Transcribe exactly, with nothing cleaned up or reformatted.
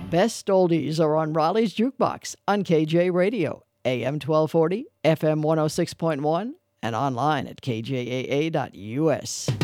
best oldies are on Raleigh's Jukebox on K J Radio, A M twelve forty, F M one oh six point one, and online at K J A A dot U S.